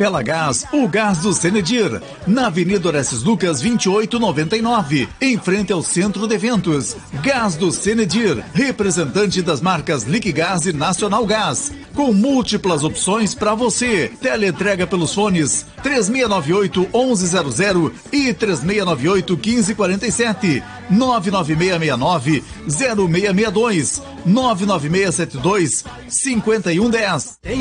Capela Gás, o gás do Senedir, na Avenida Orestes Lucas 2899, em frente ao Centro de Eventos. Gás do Senedir, representante das marcas Liquigás e Nacional Gás, com múltiplas opções para você. Teleentrega pelos fones 3698-1100 e 3698-1547, 99669-0662, 99672-5110.